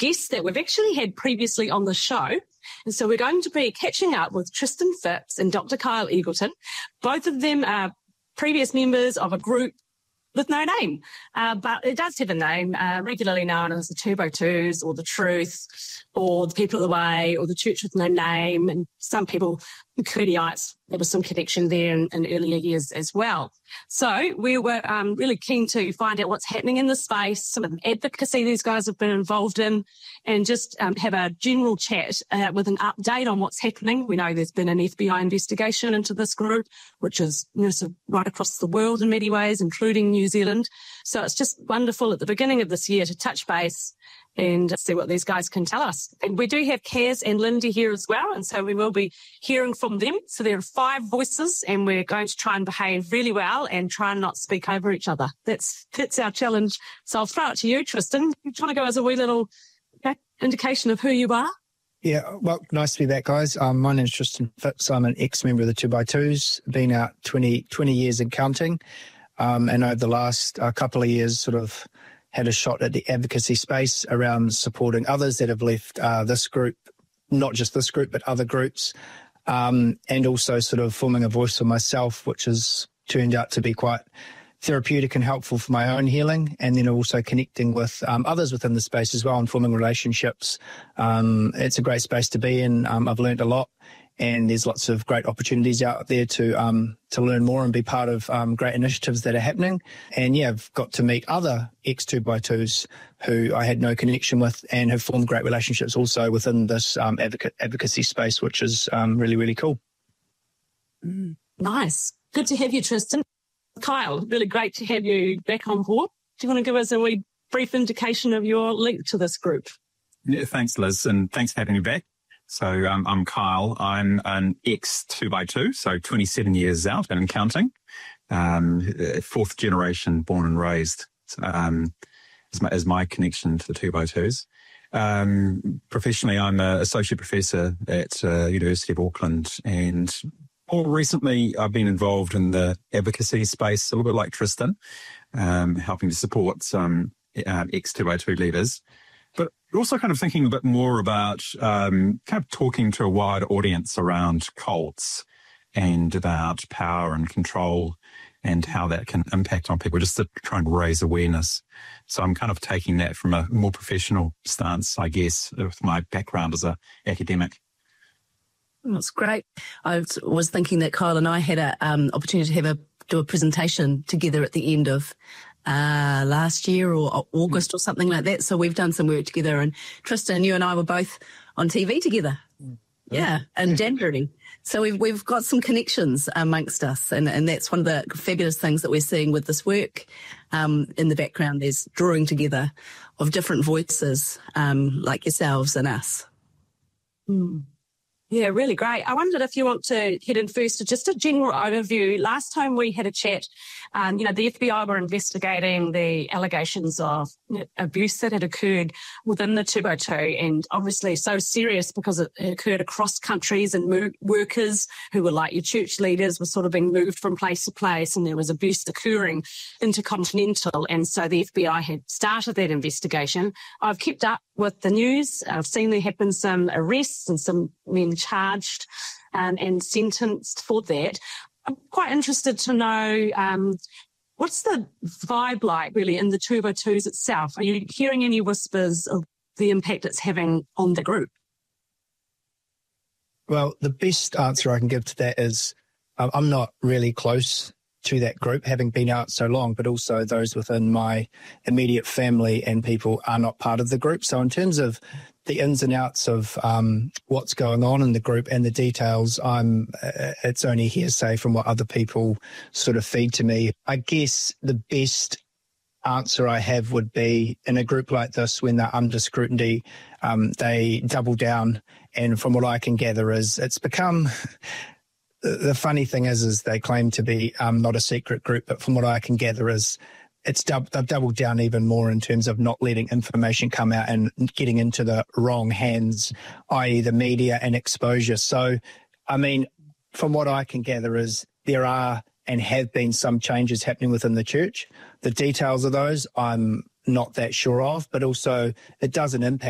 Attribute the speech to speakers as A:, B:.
A: guests that we've actually had previously on the show. And so we're going to be catching up with Tristan Phipps and Dr. Kyle Eagleton. Both of them are previous members of a group with no name, but it does have a name, regularly known as the Turbo Twos or the Truth or the People of the Way or the Church with No Name. And some people, the Curdyites, there was some connection there in earlier years as well. So we were really keen to find out what's happening in the space, some of the advocacy these guys have been involved in, and just have a general chat with an update on what's happening. We know there's been an FBI investigation into this group, which is sort of right across the world in many ways, including New Zealand. So it's just wonderful at the beginning of this year to touch base and see what these guys can tell us. And we do have Kaz and Lindy here as well, and so we will be hearing from them. So there are 5 voices, and we're going to try and behave really well and try and not speak over each other. That's our challenge. So I'll throw it to you, Tristan. You trying to go as a wee little indication of who you are?
B: Yeah, well, nice to be back, guys. My name is Tristan Phipps. I'm an ex-member of the 2x2s, been out 20 years and counting, and over the last couple of years sort of had a shot at the advocacy space around supporting others that have left this group, not just this group, but other groups, and also sort of forming a voice for myself, which has turned out to be quite therapeutic and helpful for my own healing, and then also connecting with others within the space as well and forming relationships. It's a great space to be in. I've learned a lot, and there's lots of great opportunities out there to learn more and be part of great initiatives that are happening. And yeah, I've got to meet other ex-2x2s who I had no connection with and have formed great relationships also within this advocacy space, which is really, really cool.
A: Nice. Good to have you, Tristan. Kyle, really great to have you back on board. Do you want to give us a wee brief indication of your link to this group?
C: Yeah, thanks, Liz, and thanks for having me back. So I'm Kyle. I'm an ex-2x2, so 27 years out and counting. 4th generation, born and raised, is my connection to the 2x2s. Professionally, I'm an associate professor at University of Auckland, and more recently, I've been involved in the advocacy space, a little bit like Tristan, helping to support some ex-2x2 leaders. But also kind of thinking a bit more about kind of talking to a wider audience around cults and about power and control and how that can impact on people, just to try and raise awareness. So I'm kind of taking that from a more professional stance, I guess, with my background as an academic.
D: That's great. I was thinking that Kyle and I had an opportunity to do a presentation together at the end of last year or August or something like that. So we've done some work together, and Tristan, you and I were both on TV together. Yeah, in January. So we've got some connections amongst us, and that's one of the fabulous things that we're seeing with this work. In the background, there's drawing together of different voices like yourselves and us.
A: Yeah, really great. I wondered if you want to head in first to just a general overview. Last time we had a chat, the FBI were investigating the allegations of abuse that had occurred within the 2x2, and obviously so serious because it occurred across countries, and workers who were like your church leaders were sort of being moved from place to place, and there was abuse occurring intercontinental. And so the FBI had started that investigation. I've kept up with the news. I've seen there have been some arrests and some men charged and sentenced for that. I'm quite interested to know what's the vibe like really in the 2x2s itself? Are you hearing any whispers of the impact it's having on the group?
B: Well, the best answer I can give to that is I'm not really close to that group, having been out so long, but also those within my immediate family and people are not part of the group. So in terms of the ins and outs of what's going on in the group and the details, it's only hearsay from what other people sort of feed to me. I guess the best answer I have would be, in a group like this, when they're under scrutiny, they double down. And from what I can gather is it's become... The funny thing is they claim to be not a secret group, but from what I can gather is they've doubled down even more in terms of not letting information come out and getting into the wrong hands, i.e. the media and exposure. So, I mean, from what I can gather is there are and have been some changes happening within the church. The details of those I'm not that sure of, but also it doesn't impact